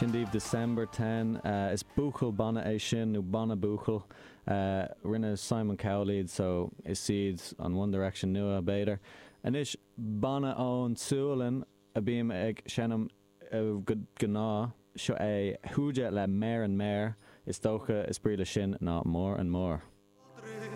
Cindíomh December 10 is buchel bana é sin nó bana buchel rinne Simon Cowley so is siad an One Direction nua beidir and is bana ón súlan a bhíam ag senam gná seo é thuúide le mér an mér is dócha is bríle sin ná mór an mór.